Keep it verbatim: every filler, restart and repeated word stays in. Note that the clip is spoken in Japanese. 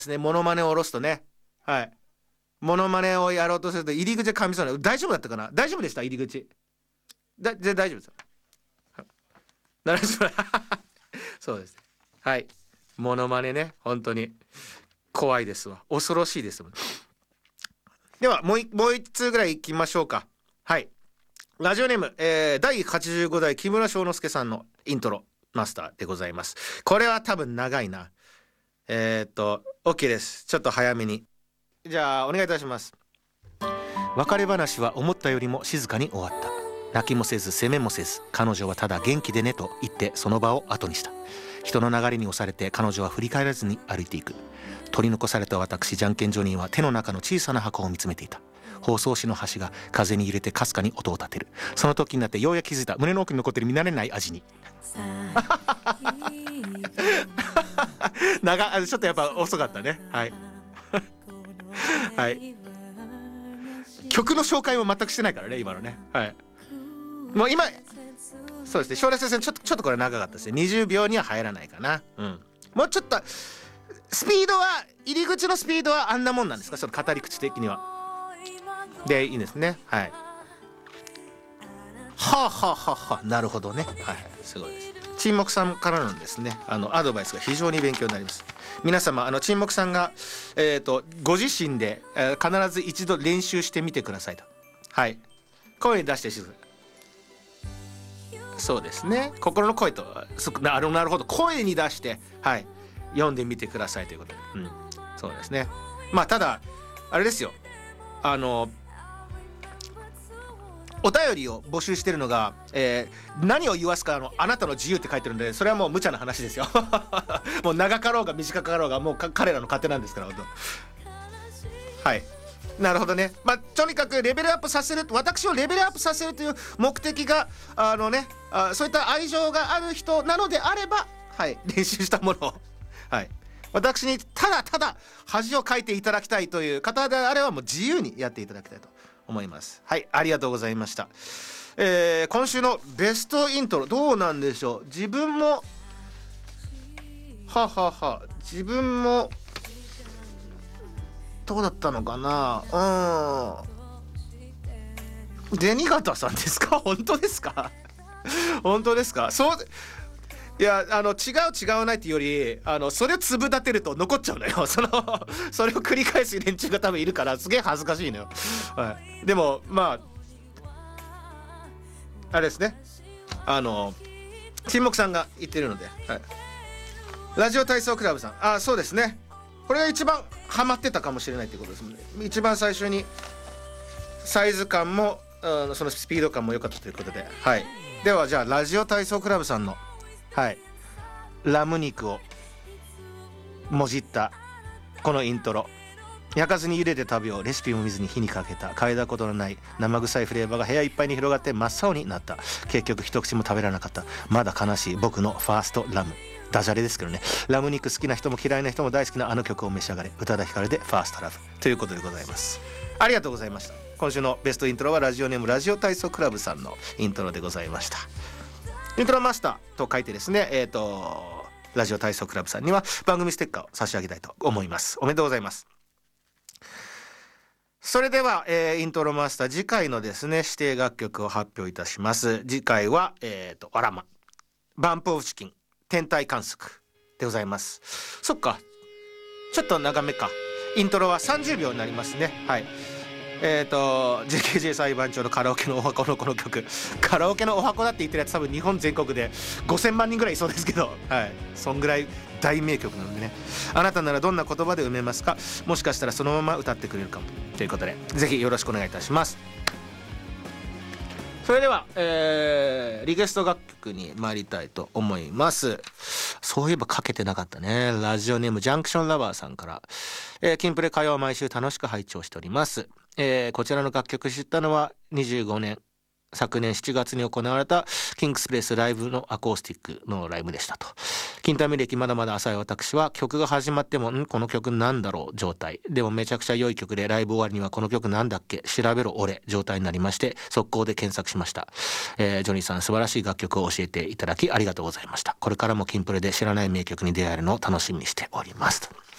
ですね。モノマネを下ろすとね、はい、モノマネをやろうとすると入り口噛みそうな。大丈夫だったかな。大丈夫でした？入り口だ、で大丈夫です。大丈夫そうです。はい、モノマネね、本当に怖いですわ。恐ろしいですもん。ではもう一もう一通ぐらい行きましょうか。はい、ラジオネーム、えー、だいはちじゅうごだい木村庄之助さんのイントロマスターでございます。これは多分長いな。えー、っと OK です。ちょっと早めにじゃあお願いいたします。別れ話は思ったよりも静かに終わった。泣きもせず責めもせず、彼女はただ元気でねと言ってその場を後にした。人の流れに押されて彼女は振り返らずに歩いていく。取り残された私じゃんけんジョニーは手の中の小さな箱を見つめていた。包装紙の端が風に揺れてかすかに音を立てる。その時になってようやく気づいた。胸の奥に残っている見慣れない味に長ちょっとやっぱ遅かったね。はいはい、曲の紹介も全くしてないからね今のね。はい、もう今そうですね、将来先生ちょっとちょっとこれ長かったですね。にじゅうびょうには入らないかな。うん、もうちょっとスピードは、入り口のスピードはあんなもんなんですか、その語り口的には。でいいんですね。はい、はあはあはあはあ、なるほどね。はい、すごいです。沈黙さんからのですね、あのアドバイスが非常に勉強になります。皆様、あの沈黙さんが、えー、とご自身で、えー、必ず一度練習してみてくださいと。はい、声に出してしてください。そうですね、心の声となるなるほど、声に出して、はい、読んでみてくださいということで、うん、そうですね。まあただあれですよ、あのお便りを募集してるのが、えー、何を言わすかのあなたの自由って書いてるんで、それはもう無茶な話ですよもう長かろうが短かろうがもう彼らの勝手なんですから。はい、なるほどね。まあとにかくレベルアップさせる、私をレベルアップさせるという目的があのね、あそういった愛情がある人なのであれば、はい、練習したものを、はい、私にただただ恥をかいていただきたいという方であればもう自由にやっていただきたいと思います。はい、ありがとうございました。えー、今週のベストイントロどうなんでしょう。自分もははは自分もどうだったのかな。うん、銭形さんですか本当ですか本当ですか。そういや、あの違う違わないっていうより、あのそれを粒立てると残っちゃうのよそのそれを繰り返す連中が多分いるからすげえ恥ずかしいのよ、はい、でもまああれですね、あの沈黙さんが言ってるので、はい、ラジオ体操クラブさん、あ、そうですね、これが一番ハマってたかもしれないってことですもんね。一番最初にサイズ感も、うん、そのスピード感も良かったということで、はい、ではじゃあラジオ体操クラブさんの、はい、ラム肉をもじったこのイントロ、焼かずに茹でて食べよう、レシピも見ずに火にかけた、嗅いだことのない生臭いフレーバーが部屋いっぱいに広がって真っ青になった。結局一口も食べられなかった。まだ悲しい僕のファーストラム。ダジャレですけどね。ラム肉好きな人も嫌いな人も大好きなあの曲を召し上がれ。宇多田ヒカルでファーストラブということでございます。ありがとうございました。今週のベストイントロはラジオネームラジオ体操クラブさんのイントロでございました。イントロマスターと書いてですね、えーとラジオ体操クラブさんには番組ステッカーを差し上げたいと思います。おめでとうございます。それでは、えー、イントロマスター次回のですね指定楽曲を発表いたします。次回はえーとあらまバンプオブチキン天体観測でございます。そっか、ちょっと長めか。イントロはさんじゅうびょうになりますね。はい、えーと ジェーケージェー 裁判長のカラオケのお箱のこの曲、カラオケのお箱だって言ってるやつ多分日本全国でごせんまんにんぐらいいそうですけど、はい、そんぐらい大名曲なのでね。あなたならどんな言葉で埋めますか。もしかしたらそのまま歌ってくれるかもということで、ぜひよろしくお願いいたします。それでは、えー、リクエスト楽曲に参りたいと思います。そういえばかけてなかったね。ラジオネームジャンクションラバーさんから、えー、キンプレ歌謡は毎週楽しく拝聴しております、えー、こちらの楽曲知ったのはにじゅうごねん昨年しちがつに行われたキングスプレスライブのアコースティックのライブでしたと。金民歴まだまだ浅い私は曲が始まってもんこの曲なんだろう状態でもめちゃくちゃ良い曲で、ライブ終わりにはこの曲なんだっけ調べろ俺状態になりまして、速攻で検索しました、えー、ジョニーさん素晴らしい楽曲を教えていただきありがとうございました。これからもキンプレで知らない名曲に出会えるのを楽しみにしております。